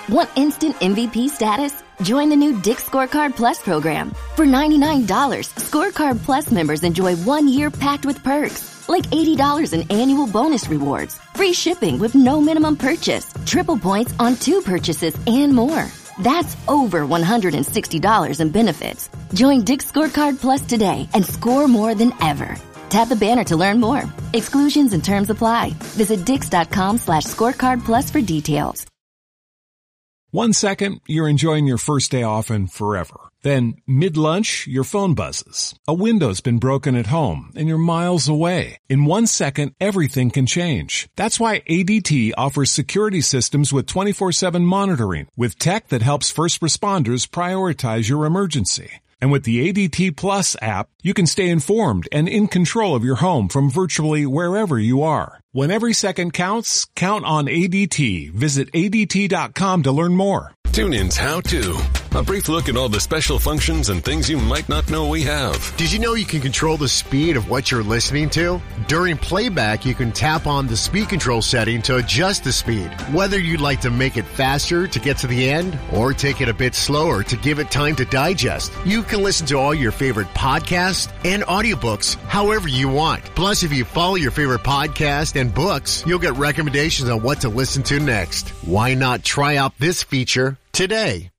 Want instant MVP status? Join the new Dick's Scorecard Plus program. For $99, Scorecard Plus members enjoy 1 year packed with perks, like $80 in annual bonus rewards, free shipping with no minimum purchase, triple points on 2 purchases, and more. That's over $160 in benefits. Join Dick's Scorecard Plus today and score more than ever. Tap the banner to learn more. Exclusions and terms apply. Visit dix.com/scorecard plus for details. 1 second, you're enjoying your first day off and forever. Then, mid-lunch, your phone buzzes. A window's been broken at home and you're miles away. In 1 second, everything can change. That's why ADT offers security systems with 24/7 monitoring, with tech that helps first responders prioritize your emergency. And with the ADT Plus app, you can stay informed and in control of your home from virtually wherever you are. When every second counts, count on ADT. Visit ADT.com to learn more. TuneIn's How To. A brief look at all the special functions and things you might not know we have. Did you know you can control the speed of what you're listening to? During playback, you can tap on the speed control setting to adjust the speed. Whether you'd like to make it faster to get to the end or take it a bit slower to give it time to digest, you can listen to all your favorite podcasts and audiobooks however you want. Plus, if you follow your favorite podcast and books, you'll get recommendations on what to listen to next. Why not try out this feature today?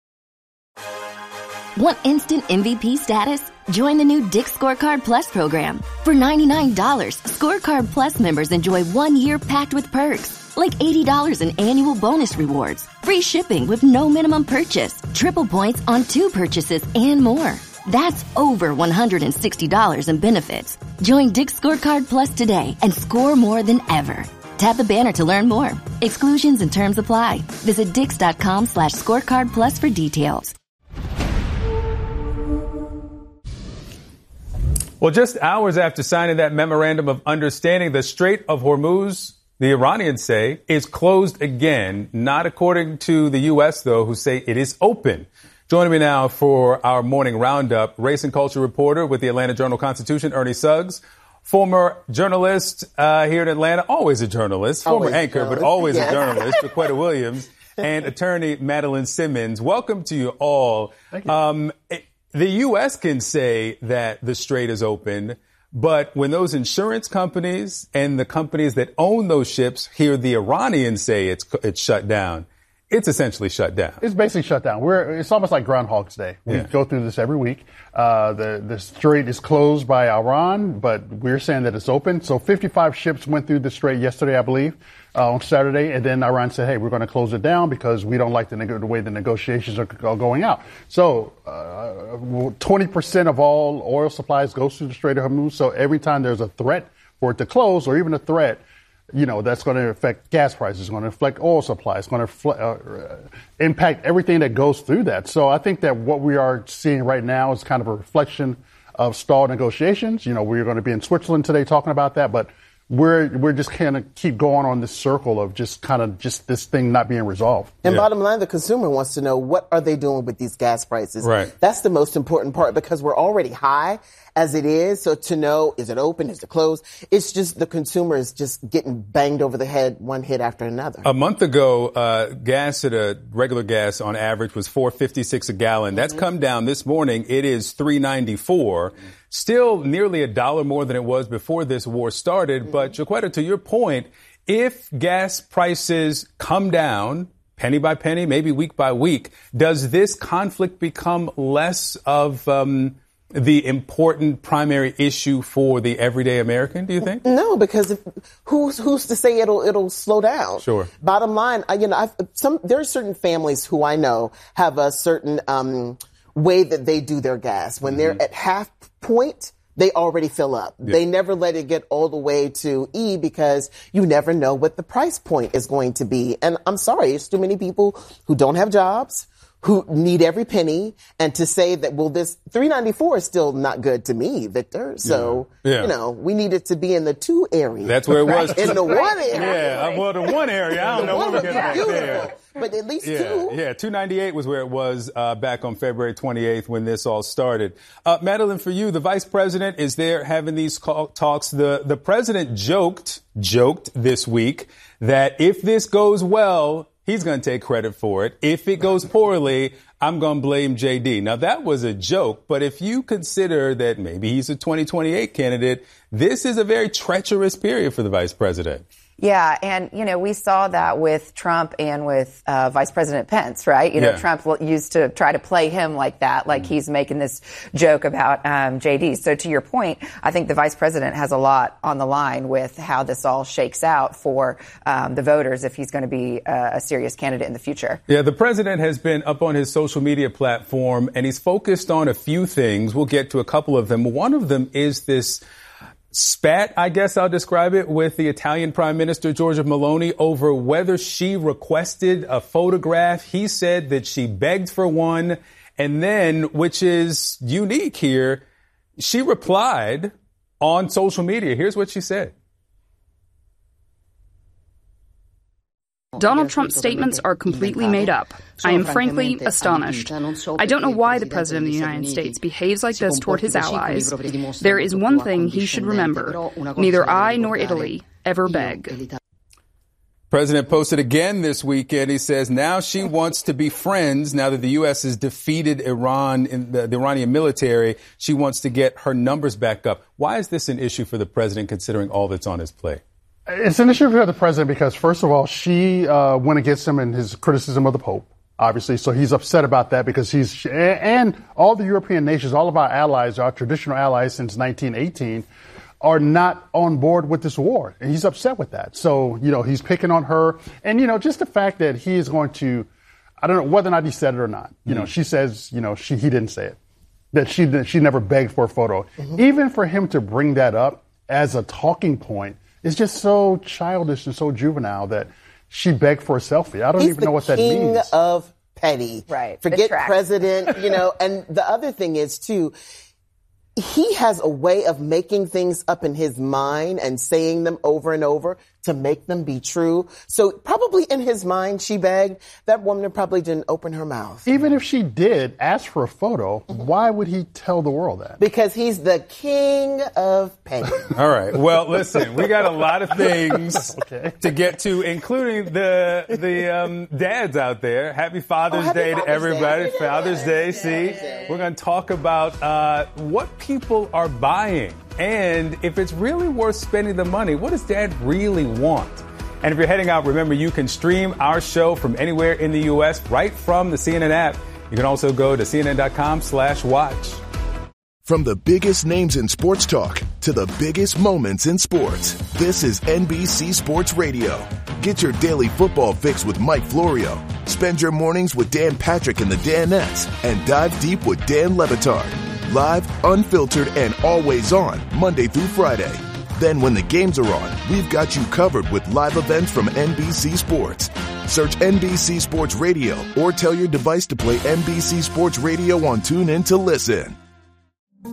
Want instant MVP status? Join the new Dick's Scorecard Plus program. For $99, Scorecard Plus members enjoy 1 year packed with perks, like $80 in annual bonus rewards, free shipping with no minimum purchase, triple points on 2 purchases, and more. That's over $160 in benefits. Join Dick's Scorecard Plus today and score more than ever. Tap the banner to learn more. Exclusions and terms apply. Visit dix.com/scorecard plus for details. Well, just hours after signing that memorandum of understanding, the Strait of Hormuz, the Iranians say, is closed again. Not according to the U.S., though, who say it is open. Joining me now for our morning roundup, race and culture reporter with the Atlanta Journal-Constitution, Ernie Suggs. Former journalist here in Atlanta, always a journalist, former anchor, but always a journalist, Jaquetta Williams, and attorney Madeline Simmons. Welcome to you all. Thank you. The U.S. can say that the strait is open, but when those insurance companies and the companies that own those ships hear the Iranians say it's shut down, it's essentially shut down. It's basically shut down. It's almost like Groundhog's Day. We go through this every week. The strait is closed by Iran, but we're saying that it's open. So 55 ships went through the strait yesterday, I believe, on Saturday, and then Iran said, hey, we're going to close it down because we don't like the way the negotiations are going out. So 20% of all oil supplies goes through the Strait of Hormuz. So every time there's a threat for it to close or even a threat, that's going to affect gas prices, it's going to affect oil supplies, it's going to impact everything that goes through that. So I think that what we are seeing right now is kind of a reflection of stalled negotiations. We're going to be in Switzerland today talking about that, but we're just kind of keep going on this circle of just this thing not being resolved. And bottom line, the consumer wants to know, what are they doing with these gas prices? Right. That's the most important part because we're already high as it is. So to know, is it open? Is it closed? It's just the consumer is just getting banged over the head, one hit after another. A month ago, regular gas on average was $4.56 a gallon. That's come down this morning. It is $3.94. Still nearly $1 more than it was before this war started. But Jaquetta, to your point, if gas prices come down penny by penny, maybe week by week, does this conflict become less of the important primary issue for the everyday American, do you think? No, because who's to say it'll slow down? Sure. Bottom line, there are certain families who I know have a certain way that they do their gas. When they're at half point, they already fill up. Yeah. They never let it get all the way to E because you never know what the price point is going to be. And I'm sorry, there's too many people who don't have jobs, who need every penny, and to say that, well, this $3.94 is still not good to me, Victor. So, we need it to be in the 2 area. That's where it was. In the 1 area. Yeah, well, the 1 area, I don't know where we're getting back there. But at least 2. Yeah, $2.98 was where it was back on February 28th when this all started. Madeline, for you, the vice president is there having these talks. The president joked this week that if this goes well, he's going to take credit for it. If it goes poorly, I'm going to blame JD. Now, that was a joke, but if you consider that maybe he's a 2028 candidate, this is a very treacherous period for the vice president. Yeah, and, we saw that with Trump and with Vice President Pence, right? Trump used to try to play him like that, like he's making this joke about JD. So to your point, I think the vice president has a lot on the line with how this all shakes out for the voters if he's going to be a serious candidate in the future. Yeah, the president has been up on his social media platform, and he's focused on a few things. We'll get to a couple of them. One of them is this spat, I guess I'll describe it, with the Italian Prime Minister, Giorgia Meloni, over whether she requested a photograph. He said that she begged for one. And then, which is unique here, she replied on social media. Here's what she said. Donald Trump's statements are completely made up. I am frankly astonished. I don't know why the President of the United States behaves like this toward his allies. There is one thing he should remember. Neither I nor Italy ever beg. President posted again this weekend. He says now she wants to be friends now that the U.S. has defeated Iran in the Iranian military. She wants to get her numbers back up. Why is this an issue for the president, considering all that's on his plate? It's an issue for the president because, first of all, she went against him in his criticism of the Pope, obviously. So he's upset about that because and all the European nations, all of our allies, our traditional allies since 1918, are not on board with this war. And he's upset with that. So, he's picking on her. And, just the fact that he is going to, I don't know whether or not he said it or not. She says, he didn't say it, that she never begged for a photo. Mm-hmm. Even for him to bring that up as a talking point, it's just so childish and so juvenile that she begged for a selfie. I don't even know what that means. He's the king of petty. Right. Forget president, And the other thing is, too, he has a way of making things up in his mind and saying them over and over to make them be true. So probably in his mind, she begged. That woman probably didn't open her mouth. Even if she did ask for a photo, why would he tell the world that? Because he's the king of petty. All right. Well, listen, we got a lot of things to get to, including the dads out there. Happy Father's Day to everybody. Father's Day. See, we're going to talk about what people are buying. And if it's really worth spending the money, what does Dad really want? And if you're heading out, remember you can stream our show from anywhere in the U.S. right from the CNN app. You can also go to CNN.com/watch. From the biggest names in sports talk to the biggest moments in sports, this is NBC Sports Radio. Get your daily football fix with Mike Florio. Spend your mornings with Dan Patrick and the Danettes and dive deep with Dan Le Batard. Live, unfiltered, and always on, Monday through Friday. Then when the games are on, we've got you covered with live events from NBC Sports. Search NBC Sports Radio or tell your device to play NBC Sports Radio on TuneIn to listen.